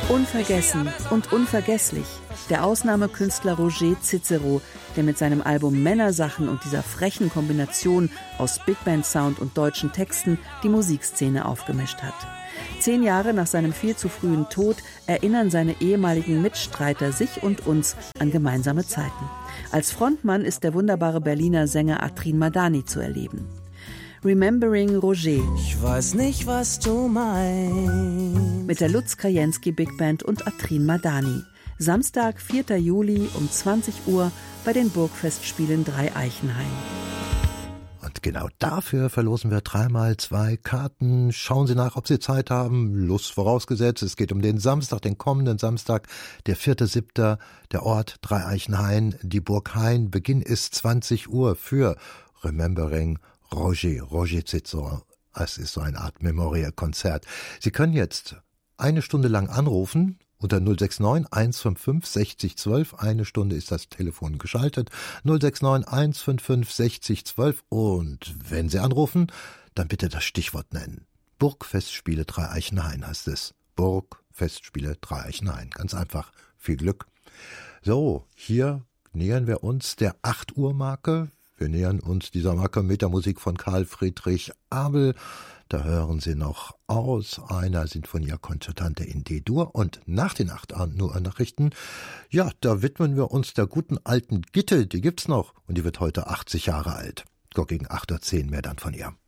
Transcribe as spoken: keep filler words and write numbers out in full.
Unvergessen und unvergesslich. Der Ausnahmekünstler Roger Cicero, der mit seinem Album Männersachen und dieser frechen Kombination aus Big Band Sound und deutschen Texten die Musikszene aufgemischt hat. Zehn Jahre nach seinem viel zu frühen Tod erinnern seine ehemaligen Mitstreiter sich und uns an gemeinsame Zeiten. Als Frontmann ist der wunderbare Berliner Sänger Atrin Madani zu erleben. Remembering Roger. Ich weiß nicht, was du meinst. Mit der Lutz Krajenski Big Band und Atrin Madani. Samstag, vierter Juli um zwanzig Uhr bei den Burgfestspielen Dreieichenhain. Und genau dafür verlosen wir dreimal zwei Karten. Schauen Sie nach, ob Sie Zeit haben. Lust vorausgesetzt. Es geht um den Samstag, den kommenden Samstag, der vierte siebter Der Ort Dreieichenhain, die Burg Hain. Beginn ist zwanzig Uhr für Remembering Roger, Roger Cicero. Es ist so eine Art Memorial-Konzert. Sie können jetzt eine Stunde lang anrufen unter null sechs neun eins fünf fünf sechzig zwölf. Eine Stunde ist das Telefon geschaltet. null sechs neun eins fünf fünf sechzig zwölf. Und wenn Sie anrufen, dann bitte das Stichwort nennen. Burgfestspiele Dreieichenhain heißt es. Burgfestspiele Dreieichenhain. Ganz einfach. Viel Glück. So, hier nähern wir uns der acht Uhr Marke. Wir nähern uns dieser Marke mit der Musik von Karl Friedrich Abel. Da hören Sie noch aus einer Sinfonia Concertante in D-Dur. Und nach den acht Uhr Nachrichten, ja, da widmen wir uns der guten alten Gitte. Die gibt's noch und die wird heute achtzig Jahre alt. Gegen acht Uhr zehn mehr dann von ihr.